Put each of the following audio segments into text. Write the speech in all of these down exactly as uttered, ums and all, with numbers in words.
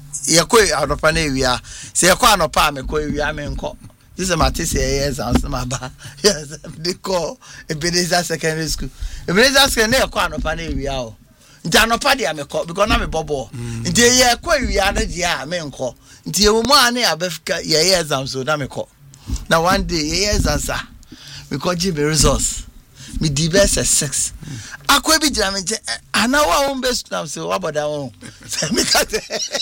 ye ko anopa na ewia se ye ko anopa me ko ewia me nko this is my three years and my ba yes they call Ebenezer secondary school Ebenezer secondary ko anopa na ewia o nti anopa dia me ko because na me bobo nti ye ko ewia na dia me nko nti ye mo ane abefika ye ye exam so na me ko now one day ye ye exam me ko give me results me di best six akwa bi jira me ana wa won best na so wa boda won me kat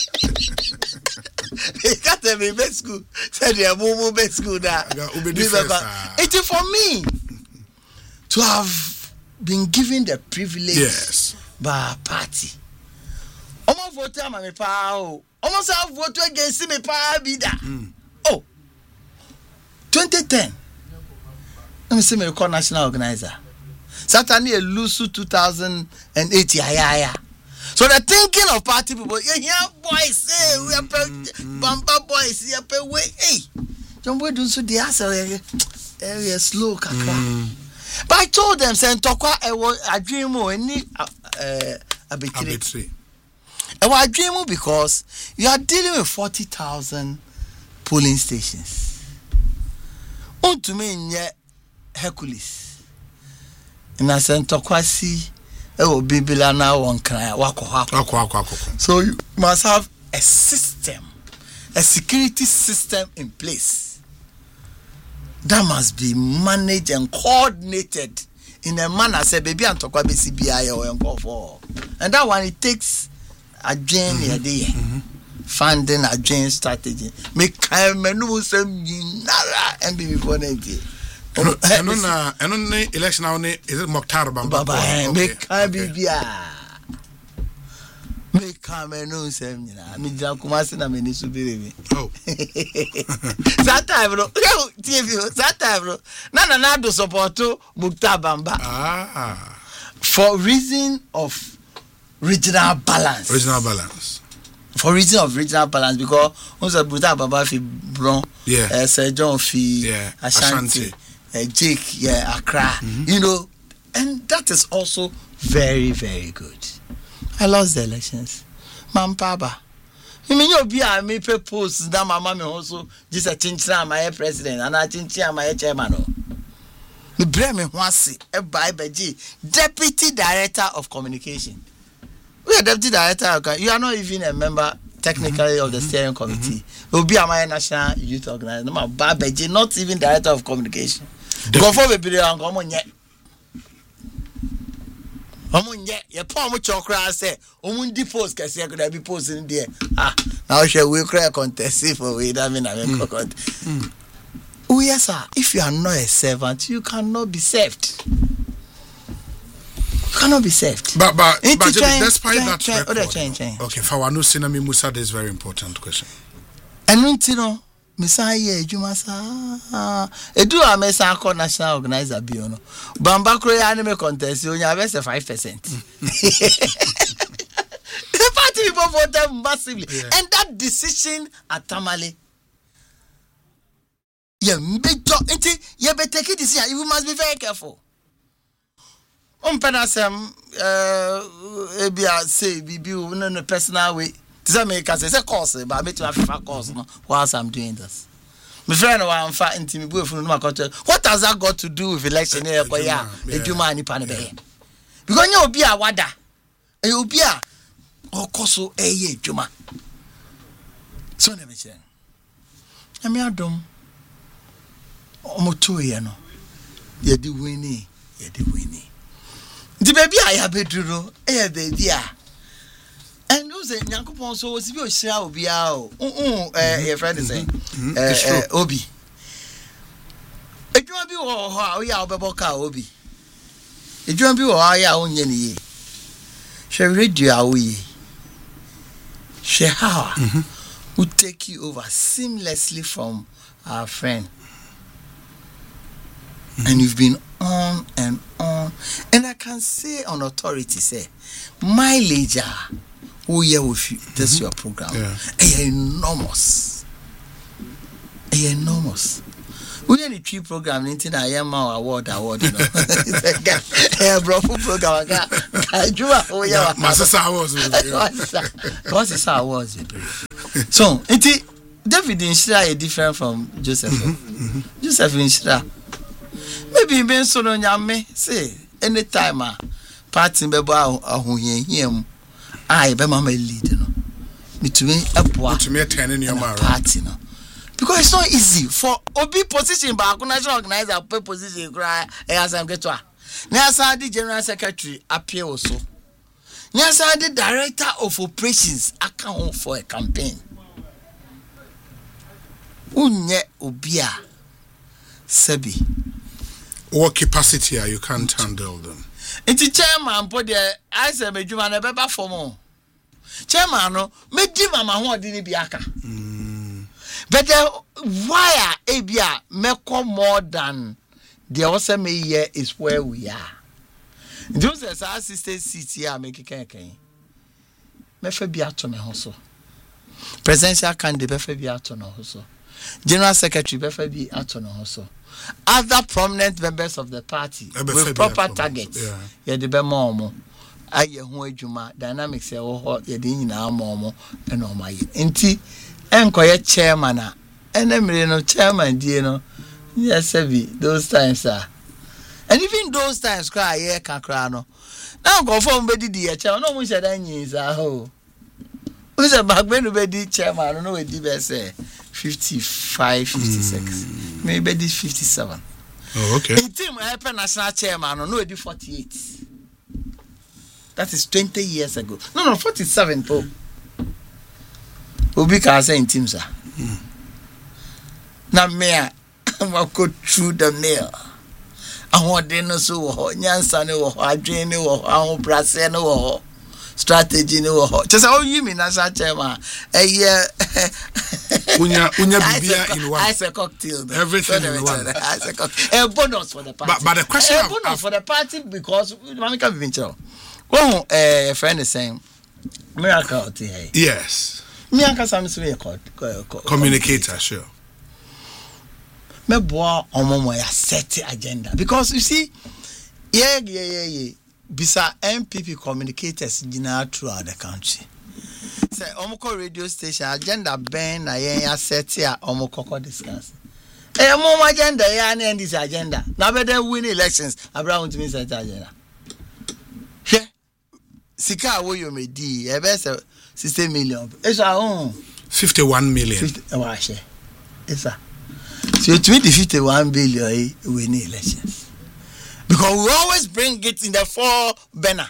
me kat me best school said ya mu best school da it is for me to have been given the privilege yes by party omo vote am me pa o omo say vote against me pa bi da oh twenty ten let me see me call national organizer Saturday a loose two thousand eight yeah yeah yeah. So the thinking of party people, yeah, yeah boys, hey, we are Bamba boys, yeah, pay way, hey. Don't we do so the answer area slow kakra. But I told them saying Tokwa I was a dream or any uh arbitrary. I was a dream because you are dealing with forty thousand polling stations. On to me yeah Hercules. In a sense, Tokwasi, it will be Bilana one cry, wako wako. So you must have a system, a security system in place that must be managed and coordinated in a manner. Say, baby, and Tokwa B C B I or for, and that one it takes a journey a day, funding a journey strategy. Make kind menu some nara and be before ninety. And on uh, and on the election now is it Mokhtar Bamba? Baba, make Kabibia. Make Kamenu Semina. Me Jakumasi na meni subiri. Oh. That time, bro. T V, that time, bro. Na na na do support to Mokhtar Bamba. Ah. For reason of regional balance. Regional balance. For reason of regional balance because once Mokhtar Bamba fi Bron, yeah, uh, Sir John fi yeah. Ashanti. Ashanti. Uh, Jake, yeah, Accra, mm-hmm. you know, and that is also very, very good. I lost the elections. Mam Papa. You mean you'll be a me post that my mama also just a chinchina my president and a chinchina my chairman. The Bremen Wasi, a by Beji, Deputy Director of Communication. We are Deputy Director, you are not even a member technically mm-hmm. of the steering committee. Mm-hmm. Will be a my national youth organizer. No, Beji, not even Director of Communication. Go for the period and come on yet. Omun yet, your palm with your cry say, Omun depots can say, could I be posting there? Ah, now shall we cry contest for we that mean I mean contest. Oh, yes, sir. If you are not a servant, you cannot be saved. You cannot be saved. But, but, but train, despite train, that, train, record, train, train. Okay, for our new Sinami Musa, this is a very important question. And you know, Messiah, Jumasa, Edu Amesa called national organizer Biono. Bamba Croy anime contest, you have a five percent. The party people voted massively, yeah. And that decision at Tamale. Yeah, you better take it this year. You must be very careful. Um, Penasem, uh, Ebia say, be in a personal way. Because it's a course, but I bet you have a course whilst I'm doing this. My friend, I'm fighting to me. What has that got to do with election? Yeah, you man, because you'll be a wada, you'll be a or coso a ye, Juma. So, let me say, I'm your dome. Omoto yano ye di wini ye di wini di baby I have beduro eh baby ah and no say Nyankopon so we bi o hira obi a o mm eh your friend say eh obi edwuma bi wo ho a o ya obebo ka obi edwuma bi wo a ya o nye ne ye hwe radio a wo ye hwe ha will take you over seamlessly from our friend. And you've been on and on. And I can say on authority, say, mileage, oh yeah, with you, this is your program. Yeah. A enormous. A enormous. We need a tree program, into the I am our award, award, you know. A broken program. I drew up, oh yeah, Master Awards. What's this awards? So, it David Inshira is different from Joseph. Mm-hmm, mm-hmm. Joseph Inshira. Maybe ben so no nyame say anytime a party bebo ahohien I be mama lead no. Between epoa. To me ten in your party no. Because it's not easy for obi position back national organizer pay position cry as am get to. Nyasa the general secretary appear also. Nyasa the director of operations account for a campaign. Unye obia sebi. What capacity are you can't handle them? It's chairman put there I say me juma na beba for mo. Chairman no me di mama ho odi bi aka. But the why abia meko more than the also me here is where we are. Those as assistant seat here make ken ken. Me fa bi ato me ho so. Presidential candidate be fa bi ato no ho so. General secretary be fa bi ato no ho so. Other prominent members of the party with proper targets. Yeah, yeah the be more mo. Aye ho adwuma dynamics e wo ho ye de nyina mo mo e no ma ye. Enti enkoye chairman a enemre no chairman die no yes be those times are and even those times cry here can cry no now go for be di e chairman no mo she dan yin za ho we say back when be di chairman no we di be say fifty-five fifty-six mm. maybe di fifty-seven. Oh okay. The team help national chairman no we di forty-eight. That is twenty years ago. No no forty-seven po. Obi ka say in team sir. Mm. Na me a go through the mail. Ahon de no so wo nyansa ne wo adwen ne wo ahon brase ne wo strategy ne wo just how you mean as a chairman eh yeah unya unya bibia in one. I say cocktail though. Everything in one. I say cocktail. A bonus for the party. But, but the question a of, bonus of, for the party because mama can be venture. Well, a friend is saying miracle here. Yes. Me anka samse we called communicator sure. Me boa omomo ya set agenda because you see yeah yeah yeah yeah bisa M P P communicators gina throughout the country. Say omoko radio station agenda ben na yen ya set ya omoko discuss. Eh mo agenda ya na this agenda. Na be dem win elections Abraham to me set agenda. Yeah. Sika wo yo medi e be say sixty million. It's our own. fifty-one million. fifty, oh, share. It's a. So twenty fifty-one billion we need elections. Because we always bring it in the four banner.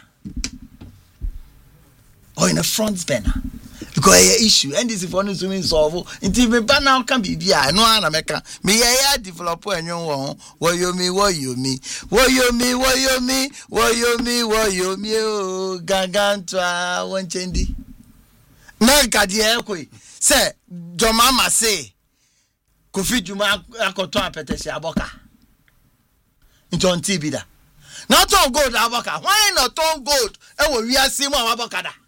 Or in the front banner. Because a issue and this is for us to solve. Until me banner can be via no one America. Me ya developer and you want what you me what you me what you me what you me what you me what you me oh gangantra one chendi. Na gadie ekwe say Jomama say Kofi Juma akoto apetesi aboka into on T V da na ton gold aboka why not ton gold e wo wi ase mu aboka da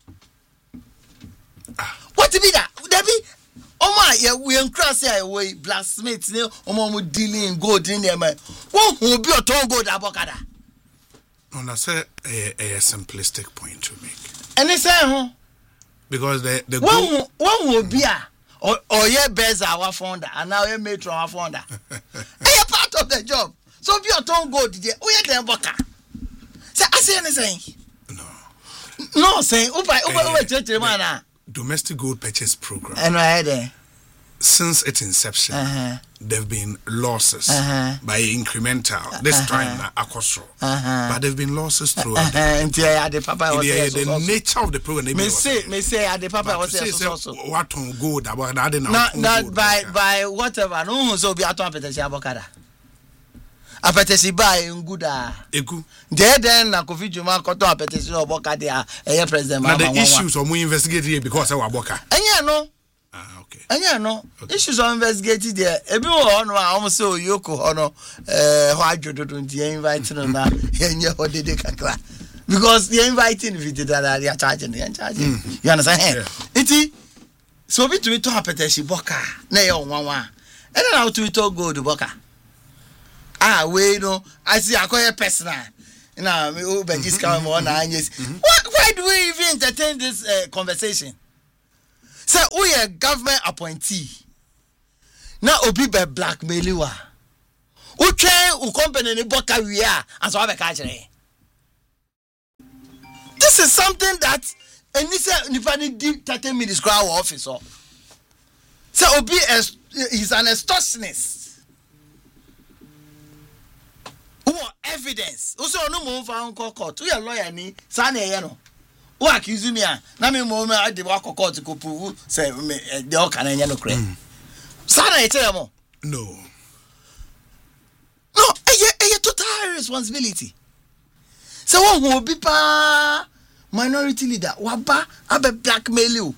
what be that debi Oma ye we enkra say we blacksmith ne omo mo dealing gold in there man won hu bi ton gold aboka da no na say a, a simplistic point to make and say ho because the the one one will be a or or yeah best our founder and now you metro our founder. Are part of the job? So if you don't go to the oh yeah then boka. Say I say anything. No. No say upa upa upa church man. Domestic gold purchase program. And right there. Since its inception, uh-huh. there have been losses uh-huh. by incremental. Uh-huh. This time, uh, Akosro. Uh-huh. But there have been losses throughout. Uh-huh. The, uh, the, papa was the, the, the nature of the program. May say, may say, uh, the papa was there also. What on gold about that? Not, not by by whatever. No, so be at one petesi abokada. Apetesi by nguda. Egu. There then na Kofi Juma koto apetesi abokada. Eh, president. Now the issues are more investigated because of aboka. Anya no. Ah, okay. Anya no. Okay. Issues are investigated there. Ebi wo no almost so yoko hono eh ho adwododo nti invite no na yenye hodede kakra. Because the inviting if you that they are charging, they are charging. Mm. You understand? Yeah. Iti so be to to apetesi boka na ye onwanwa. And then how to to go to boka. Ah, we no I see akoye personal. Na me o be discount mo na anyes. Why why do we even entertain this uh, conversation? Say we a government appointee. Now obi be blackmail you. Who train who company ni boka we are and so have a catch. This is something that and this is deep thirty minutes crowd officer. So obi is he's an extortionist. Who evidence? Also no move found court. We a lawyer ni sane ye no. Who accuse me na me mo me ade wa court to prove say the all can enya no kre. Sane e tell mo. No. No, a total responsibility. So one who be pa minority leader waba abe blackmail you.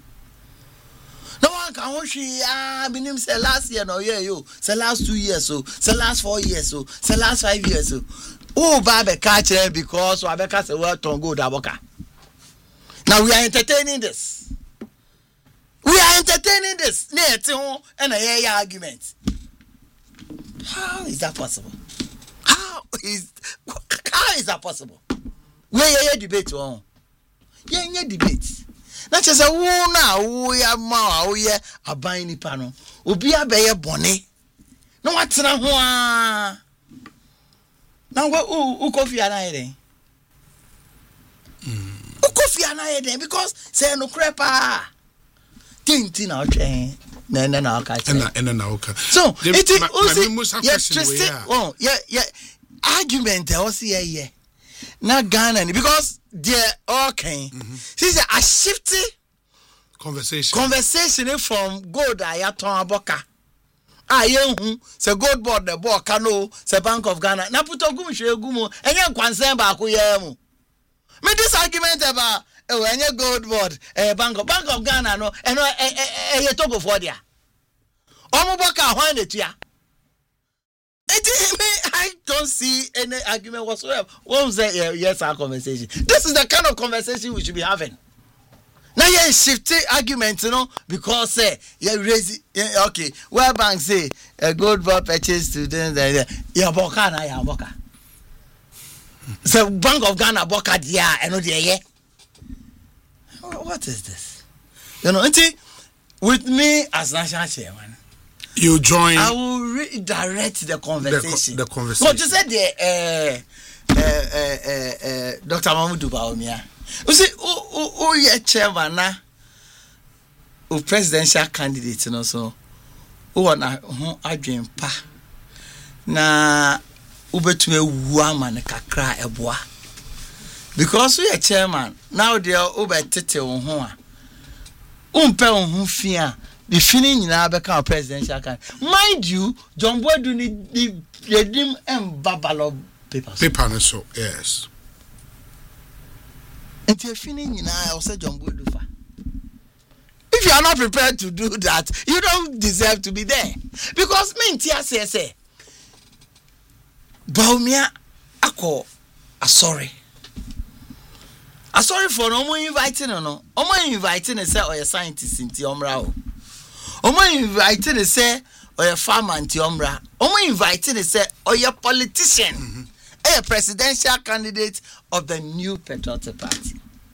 No one can watch ah binim say last year no year yo, say last two years so, say last four years so, say last five years so. Oh ba be catch because Wabeka say well ton go daboka. Now we are entertaining this. We are entertaining this. Ne ti ho and a argument. How is that possible? How is how is that possible? Where you debate on? Yeah, yeah, debate. Not just a woo now, we are ma, we are a buying panel. Ubi a bay bonnet. No, what's na hoa. Now, what who coffee and I Who coffee and I because say no crepa. Tintin out chain. No, no, no, okay. And an okay. So, it is yes, oh, yeah, yeah. Argument, I was here, yeah. Not Ghana, because they're okay. This is a shifty conversation. Conversation from gold, I have to Aboka. Ah, young, say gold board, the board, cano, say Bank of Ghana. Now put a gum, share gumo, and young concern back with you. Make this argument about. Oh, and your gold board, a bank of Bank of Ghana, no, and a talk for dia. Omoboka, why it ya? I don't see any argument whatsoever. What was that? Yes, our conversation. This is the kind of conversation we should be having. Now, you shift argument, you know, because say, you raise it, okay, where bank say a gold board purchase students, yeah, Boka, na ya Boka. So, Bank of Ghana, Boka, yeah, and no, yeah. What is this? You know, with me as national chairman, you join. I will redirect the conversation. The, the conversation. What you said the uh, uh, uh, uh, Doctor Mamudu Baumia. You see, who who who your chairman na, who presidential candidate, you know, so who wanna who adwin pa na ubetume wuama ne kakra eboa. Because we are chairman, now they are over tete on hoa. Umpe on who fear the feeling in our become presidential can. Mind you, John Boy do need the redeem and babalo papers. Paper so yes. And you're feeling in I also John Boy do fa. If you are not prepared to do that, you don't deserve to be there. Because me tia say say Baumia ako sorry. I'm sorry for no more inviting or no. Omo inviting say or a scientist in Tiomra. Omo inviting say or a farmer in Tiomra. Omo inviting say or a politician, mm-hmm. a presidential candidate of the New Patriotic Party.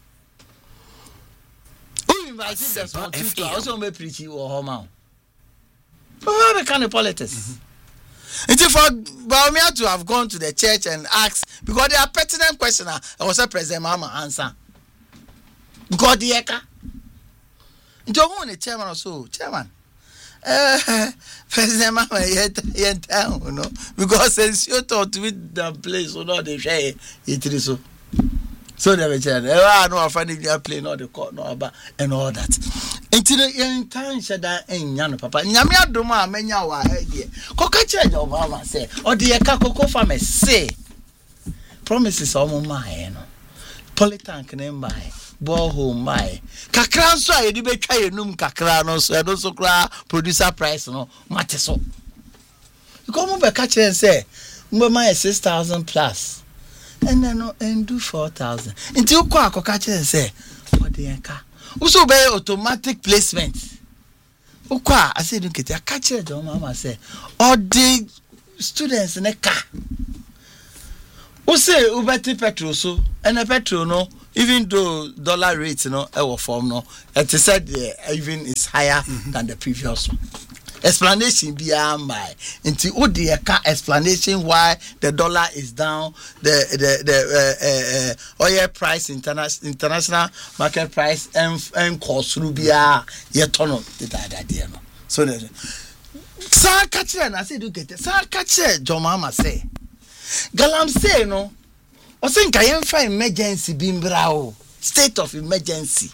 Who invited them to also me preach or home? What kind of politics? Mm-hmm. It's for Baumia to have gone to the church and asked because they are pertinent questions. I was a President Mama answer. Because the eka. Don't want a chairman or so, chairman. Uh, President Mama yet yet town, you know, because since you thought with the place, so not they share it is so. So they were saying, I know I find it are playing all the court, no about and all that. Until the young time shada and yan papa. Nyamia doma menya wa idea. Coca change of mama say, or the Kakoko farmer say. Promises all my no. Polytank name by borehole my. Kakran so I did try num kakran so I don't so cry producer price no matter so. You come over catch and say, my six thousand plus. And then no and do four thousand. Until you call catch and say, what the anchor. Also by automatic placement. Ukwa, I said, look at I catch it, mama say, all the students in a car. Who say Ubati petrol so and a petrol no even though dollar rate, you know, our form, no, it is said uh, even is higher mm-hmm. than the previous one. Explanation beyond my into Udia explanation why the dollar is down, the the the uh, uh, oil price international international market price and and cost rubia yet on the so the sa catch and I say do get sa catch John Mama say Galamsey no I think I am for emergency bimbrao state of emergency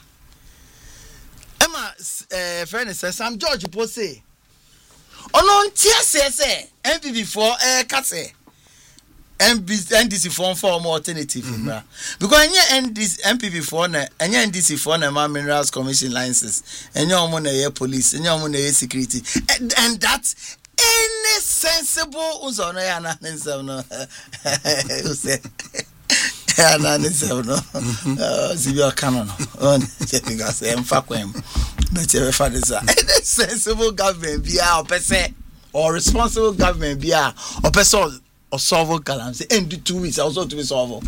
Emma uh, friend says Sam George Pose ono ntia se M P P for eh ka se N D C for for more alternative mm-hmm. because any M P P for na any N D C for na minerals commission licenses any omo na ye police any omo na ye security and, and that any sensible uzo no ya na nsem no you say ya na nsem no uh sibio canon on because em fa kwem but you for this any sensible government bia or person or responsible government bia or person or solve Galamsey and two weeks also to be solved.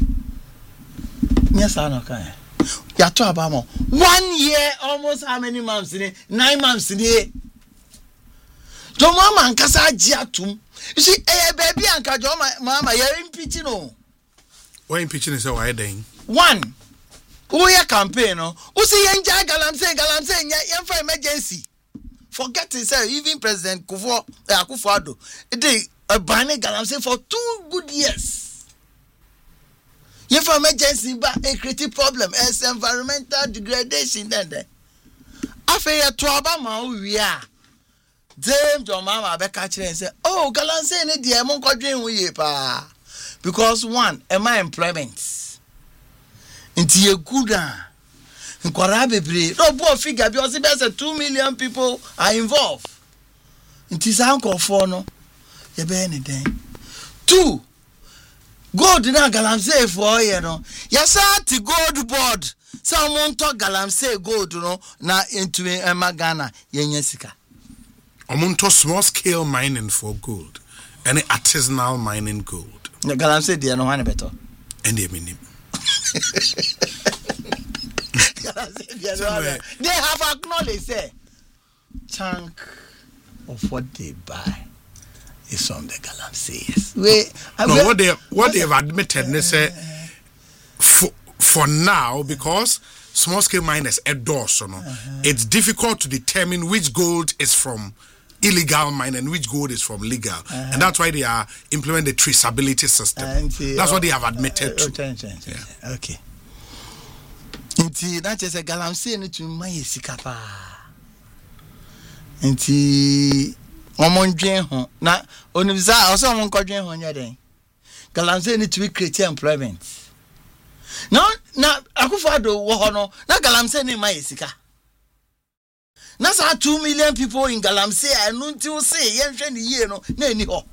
Yes, I know. Ya to about one year, almost how many months in it? Nine months in it. John Mama and Casa Giatum. You see, eh, baby, and Kajo, Mama, you're impeaching. Why impeaching is why then? One. Who your campaign? Who say enjoy Galamsey, Galamsey, young for emergency. Forget it, sir. Even President Kufuor, Akufo-Addo, they a banning Galamsey for two good years. You for emergency, but a creative problem as environmental degradation. Then, then. After a Obama, we are. James John Mama be catch and say, "Oh, Galamsey ne die mon kwadwen we pa." Because one, am I employment? Inti ye good ah. Nkwara bebre. No bo figure because be two million people are involved. Inti sa nkofo no. Ye be any den. Two. Gold na Galamsey for you know. Yes the gold board. Someone talk Galamsey gold no na into Emma Ghana yenye sika. Omonto small scale mining for gold. Any artisanal mining gold. The Galamsey they no one better. And they mean him. They have acknowledged say chunk of what they buy is from the Galamsey. Yes. We no, what they what they've admitted they say for for now because small scale miners endorse no uh-huh. It's difficult to determine which gold is from illegal mine and which gold is from legal uh-huh. And that's why they are implementing the traceability system. Uh, that's uh, what they have admitted uh, uh, to. Uh, uh, yeah. Okay. Inti that is a Galamsey no to my sikapa. Inti omon dwen ho na onimza also omon kodwen ho nya den. Galamsey need to be create employment. No na Akufo-Addo wo ho no na Galamsey ni my sika. Na sa two million people in Galamsey anu nti wo say yen hwe ni yie no na ani ho.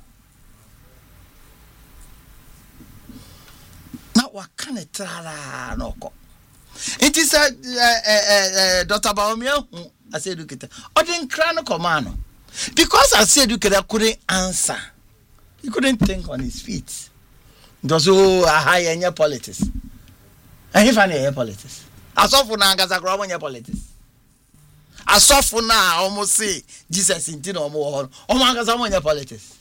Na waka ne trara no ko. It is a uh, uh, uh, Doctor Baumia who as educator. I didn't cry no command. Because as educator couldn't answer. He couldn't think on his feet. Those who are high in your politics. And he found your politics. As often now, as I grow in your politics. As often now, almost say Jesus in Tino more. Oh, my God, I'm your politics.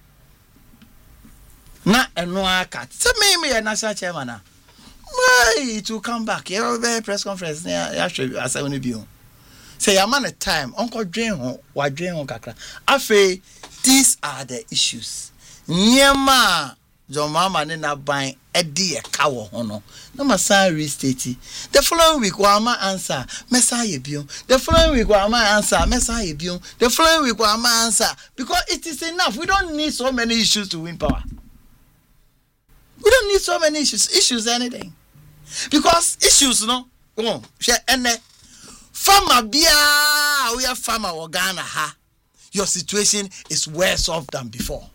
Na and no, I can't. So, maybe a national chairman now. Why to come back? You have a press conference. Yeah, actually, as I want to be on. Say, I'm on a time. Uncle Jane, what Jane on Kakra. Afe, these are the issues. Nyama, John Mama, nena buying a dear cow hono. No, my son restate. The following week, Wama answer, Messiah Bion. The following week, Wama answer, Messiah Bion. The following week, Wama answer. Because it is enough. We don't need so many issues to win power. We don't need so many issues. Issues, anything. Because issues, no, oh, share any farmer bia, we are farmer or Ghana ha. Your situation is worse off than before.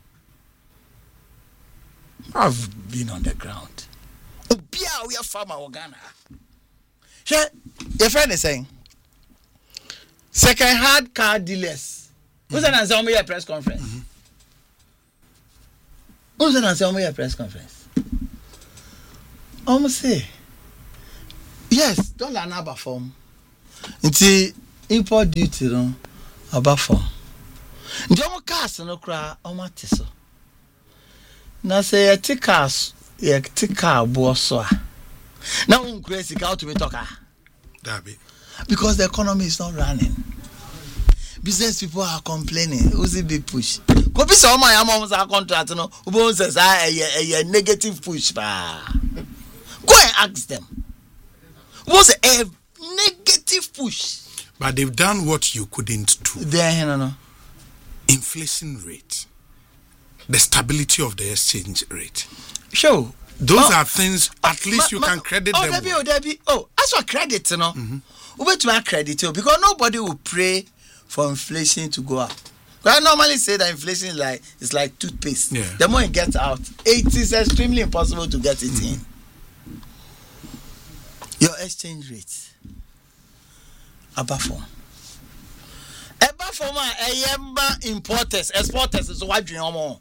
I've been on the ground. Oh, bia, we are farmer or Ghana. Share your friend is saying second hand car dealers. Who's an answer on your press conference? Who's an answer on your press conference? Almost say Yes, dollar na aba form. Nti import duty no aba form. Nti omo cars no kra omo ate so. Na say ye ti cars, ye ti car bo so a. Na un crazy how to be talker. Dabi. Because the economy is not running. Business people are complaining. Who's the big push? Go be so my mom's a contract no. Who says a negative push ba. Go and ask them. Was a negative push. But they've done what you couldn't do. There, no, no. Inflation rate, the stability of the exchange rate. Sure. Those oh, are things, at oh, least ma, you ma, can credit oh, them. Debbie, oh, Debbie, oh, as for credit, you know, mm-hmm. we wait to have credit, too, because nobody will pray for inflation to go up. But I normally say that inflation is like, it's like toothpaste. Yeah. The more it gets out, it is extremely impossible to get it mm-hmm. in. Your exchange rate. Above form. Above form, a yemba importers, exporters is what you know.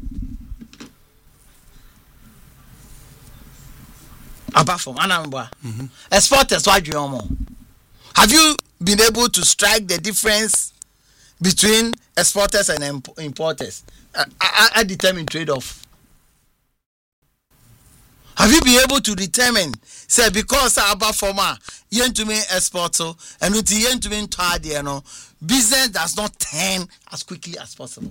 Above form, anamba. Exporters, what you know. Have you been able to strike the difference between exporters and imp- importers? I, I, I determine trade-off. Have you been able to determine, say, because above former, you to me export, and with you to me tired, you know, business does not turn as quickly as possible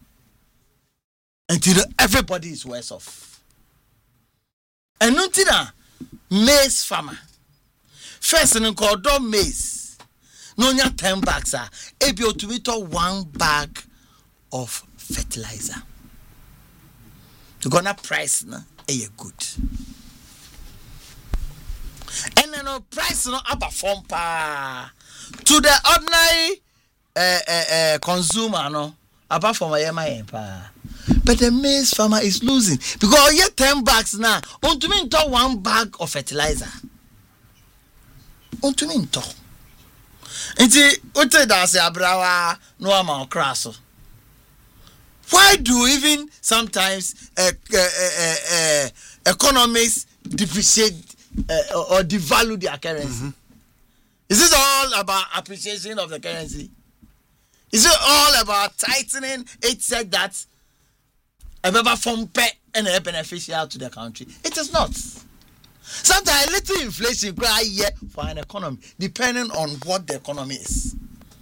until everybody is worse off. And until maize farmer, first in called maize, no nya ten bags are able to meet one bag of fertilizer. To gonna price na a good. And then no price no up form pa to the ordinary uh, uh, uh, consumer no apart from a my pa. But the maize farmer is losing because you ten bags now. On to me into one bag of fertilizer. On to me into. Inti utte da se abrawa no ama kraso. Why do even sometimes uh, uh, uh, uh, economists depreciate uh, or devalue their currency? Mm-hmm. Is it all about appreciation of the currency? Is it all about tightening it said that a better form pay and a beneficial to the country? It is not. Sometimes a little inflation cry here for an economy, depending on what the economy is.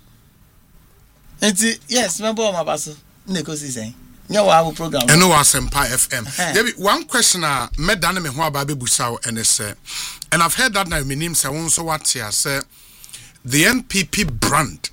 And yes, remember my pastor. Saying, no, program. And no, Asempa F M. There be one question. Uh, me done me ho ababe busao and say, and I've heard that now. My name say so what here say the N P P brand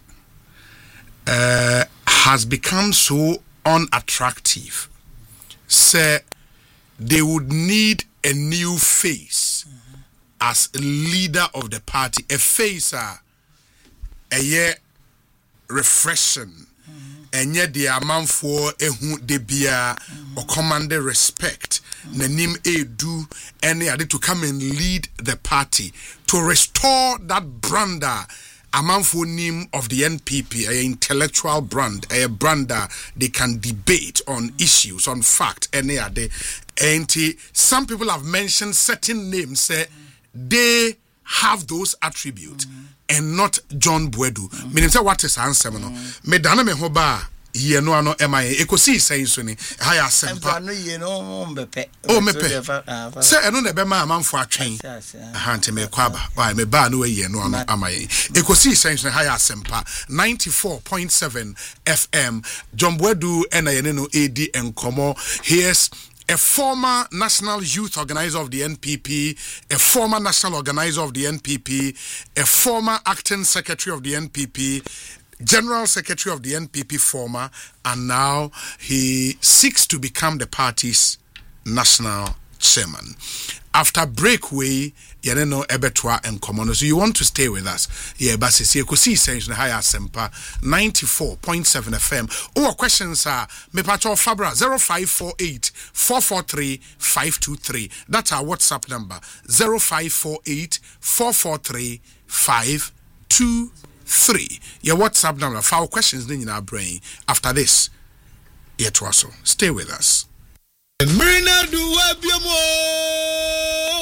uh, has become so unattractive. Say they would need a new face mm-hmm. as a leader of the party. A face, uh, a year refreshing. And yet the amount for ehu debia or command respect nanim edu any ade to come and lead the party to restore that brander amount for name of the N P P, a intellectual brand, a brander they can debate on issues, on fact, any ade. And some people have mentioned certain names, say they have those attributes. Mm-hmm. And not John Boadu. Mm-hmm. Meaning say what is answer no. Me dana me ho ba ye no ano M I A. Ekosi say so ni. Ha ya sempa. No ye no mbepe. Oh mepe. Say eno na be ma amanfo atwen. Ha nte me kwa ba. Why me ba no ye no ano M I A. Ekosi say so ha ya sempa. ninety-four point seven F M. John Boadu ena ye no A D enkomo. Here's a former national youth organizer of the N P P, a former national organizer of the N P P, a former acting secretary of the N P P, general secretary of the N P P former, and now he seeks to become the party's national chairman. After breakaway, Yaneno Ebetwa and Komono. So you want to stay with us? Yeah, but see, you could see saying higher semper ninety-four point seven F M. Or questions are me pacho Fabra zero five four eight four four three five two three. That's our WhatsApp number zero five four eight four four three five two three. Your WhatsApp number for our questions in our brain. After this, yeah, to also stay with us. Marina do abbiamo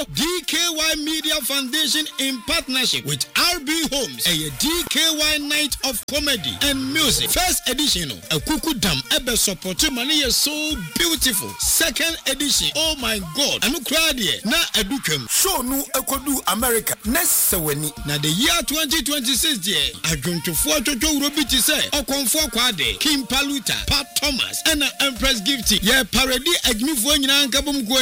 D K Y Media Foundation in partnership with R B Homes. A D K Y Night of Comedy and Music. First edition, a Kuku Dam Ebe support money is so beautiful. Second edition, oh my God, anu kradi na edukem. Show nu ekodu America. Next seweni. Na the year twenty twenty-six there, adwontofoɔ twotwo wuro ti sɛ ɔkɔmfoɔ kwade Kim Paluta, Pat Thomas, and Empress Gifty. Ye parody adwufoɔ nyinaa nkabom